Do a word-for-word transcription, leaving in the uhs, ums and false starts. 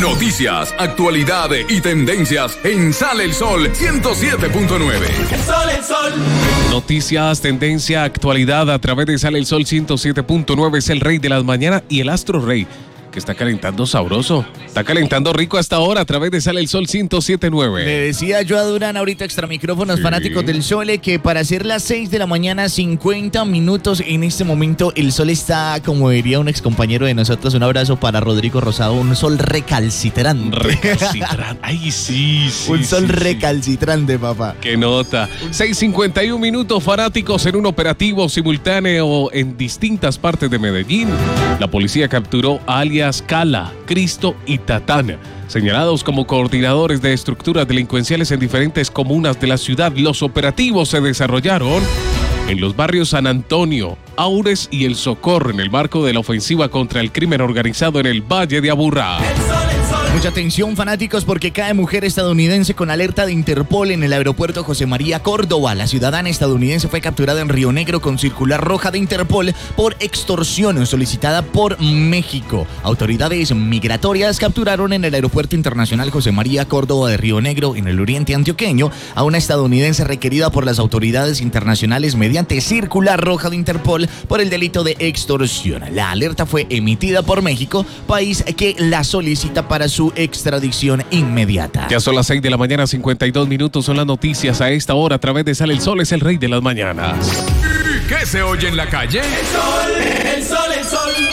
Noticias, actualidad y tendencias en Sale el Sol ciento siete punto nueve. El sol, el sol. Noticias, tendencia, actualidad a través de Sale el Sol ciento siete punto nueve. Es el rey de las mañanas y el astro rey, que está calentando sabroso. Está calentando rico hasta ahora a través de Sale el Sol ciento siete punto nueve. Le decía yo a Durán ahorita extra micrófonos, Sí. fanáticos del Sole, que para ser las seis de la mañana, cincuenta minutos en este momento, el sol está, como diría un excompañero de nosotros, un abrazo para Rodrigo Rosado, un sol recalcitrante. Recalcitrante. Ay, sí, sí. un sol sí, sí. recalcitrante, papá. Qué nota. seis cincuenta y uno minutos, fanáticos, en un operativo simultáneo en distintas partes de Medellín. La policía capturó a alias Cala, Cristo y Tatana, señalados como coordinadores de estructuras delincuenciales en diferentes comunas de la ciudad. Los operativos se desarrollaron en los barrios San Antonio, Aures y El Socorro, en el marco de la ofensiva contra el crimen organizado en el Valle de Aburrá. Mucha atención, fanáticos, porque cae mujer estadounidense con alerta de Interpol en el aeropuerto José María Córdoba. La ciudadana estadounidense fue capturada en Río Negro con circular roja de Interpol por extorsión solicitada por México. Autoridades migratorias capturaron en el aeropuerto internacional José María Córdoba de Río Negro, en el oriente antioqueño, a una estadounidense requerida por las autoridades internacionales mediante circular roja de Interpol por el delito de extorsión. La alerta fue emitida por México, país que la solicita para su extradición inmediata. Ya son las seis de la mañana, cincuenta y dos minutos. Son las noticias a esta hora a través de Sale el Sol. Es el rey de las mañanas. ¿Qué se oye en la calle? El sol, el sol, el sol.